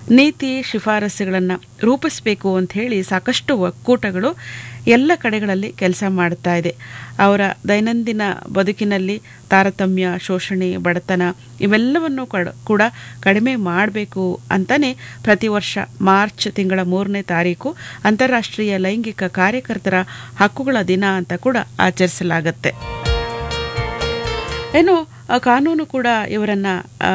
ನೀತಿ ಶಿಫಾರಸುಗಳನ್ನು ರೂಪಿಸಬೇಕು ಅಂತ ಹೇಳಿ ಸಾಕಷ್ಟು ಒಕ್ಕೂಟಗಳು ಎಲ್ಲ ಕಡೆಗಳಲ್ಲಿ ಕೆಲಸ ಮಾಡ್ತಾ ಇದೆ. ಅವರ ದೈನಂದಿನ ಬದುಕಿನಲ್ಲಿ ತಾರತಮ್ಯ, ಶೋಷಣೆ, ಬಡತನ ಇವೆಲ್ಲವನ್ನು ಕೂಡ ಕಡಿಮೆ ಮಾಡಬೇಕು ಅಂತಲೇ ಪ್ರತಿ ವರ್ಷ ಮಾರ್ಚ್ ತಿಂಗಳ 3ನೇ ತಾರೀಕು ಅಂತಾರಾಷ್ಟ್ರೀಯ ಲೈಂಗಿಕ ಕಾರ್ಯಕರ್ತರ ಹಕ್ಕುಗಳ ದಿನ ಅಂತ ಕೂಡ ಆಚರಿಸಲಾಗುತ್ತೆ. ಏನು ಕಾನೂನು ಕೂಡ ಇವರನ್ನು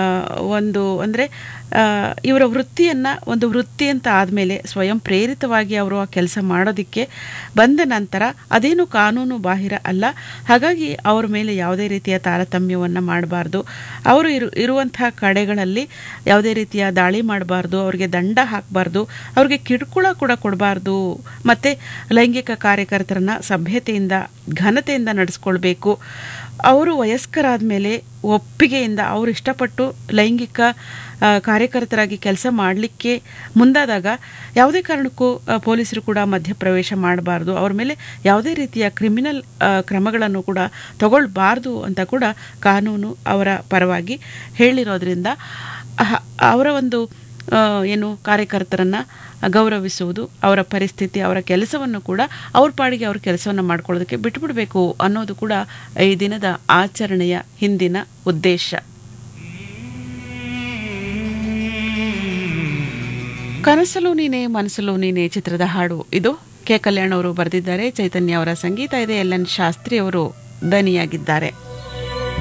ಇವರ ವೃತ್ತಿಯನ್ನು ಒಂದು ವೃತ್ತಿ ಅಂತ ಆದಮೇಲೆ ಸ್ವಯಂ ಪ್ರೇರಿತವಾಗಿ ಅವರು ಆ ಕೆಲಸ ಮಾಡೋದಕ್ಕೆ ಬಂದ ನಂತರ ಅದೇನು ಕಾನೂನು ಬಾಹಿರ ಅಲ್ಲ. ಹಾಗಾಗಿ ಅವ್ರ ಮೇಲೆ ಯಾವುದೇ ರೀತಿಯ ತಾರತಮ್ಯವನ್ನು ಮಾಡಬಾರ್ದು, ಅವರು ಇರುವಂತಹ ಕಡೆಗಳಲ್ಲಿ ಯಾವುದೇ ರೀತಿಯ ದಾಳಿ ಮಾಡಬಾರ್ದು, ಅವರಿಗೆ ದಂಡ ಹಾಕಬಾರ್ದು, ಅವ್ರಿಗೆ ಕಿರುಕುಳ ಕೂಡ ಕೊಡಬಾರ್ದು, ಮತ್ತು ಲೈಂಗಿಕ ಕಾರ್ಯಕರ್ತರನ್ನ ಸಭ್ಯತೆಯಿಂದ ಘನತೆಯಿಂದ ನಡೆಸ್ಕೊಳ್ಬೇಕು. ಅವರು ವಯಸ್ಕರಾದ ಮೇಲೆ ಒಪ್ಪಿಗೆಯಿಂದ ಅವರು ಇಷ್ಟಪಟ್ಟು ಲೈಂಗಿಕ ಕಾರ್ಯಕರ್ತರಾಗಿ ಕೆಲಸ ಮಾಡಲಿಕ್ಕೆ ಮುಂದಾದಾಗ ಯಾವುದೇ ಕಾರಣಕ್ಕೂ ಪೊಲೀಸರು ಕೂಡ ಮಧ್ಯಪ್ರವೇಶ ಮಾಡಬಾರ್ದು, ಅವ್ರ ಮೇಲೆ ಯಾವುದೇ ರೀತಿಯ ಕ್ರಿಮಿನಲ್ ಕ್ರಮಗಳನ್ನು ಕೂಡ ತಗೊಳ್ಬಾರ್ದು ಅಂತ ಕೂಡ ಕಾನೂನು ಅವರ ಪರವಾಗಿ ಹೇಳಿರೋದ್ರಿಂದ ಅವರ ಒಂದು ಕಾರ್ಯಕರ್ತರನ್ನು ಗೌರವಿಸುವುದು, ಅವರ ಪರಿಸ್ಥಿತಿ, ಅವರ ಕೆಲಸವನ್ನು ಕೂಡ ಅವ್ರ ಪಾಡಿಗೆ ಅವ್ರ ಕೆಲಸವನ್ನು ಮಾಡ್ಕೊಳ್ಳೋದಕ್ಕೆ ಬಿಟ್ಟುಬಿಡಬೇಕು ಅನ್ನೋದು ಕೂಡ ಈ ದಿನದ ಆಚರಣೆಯ ಹಿಂದಿನ ಉದ್ದೇಶ. ಕನಸಲು ನೀನೆ ಮನಸ್ಸಲು ನೀನೆ ಚಿತ್ರದ ಹಾಡು ಇದು. ಕೆ ಕಲ್ಯಾಣ್ ಅವರು ಬರೆದಿದ್ದಾರೆ, ಚೈತನ್ಯ ಅವರ ಸಂಗೀತ ಇದೆ, ಎಲ್ ಎನ್ ಶಾಸ್ತ್ರಿ ಅವರು ದನಿಯಾಗಿದ್ದಾರೆ.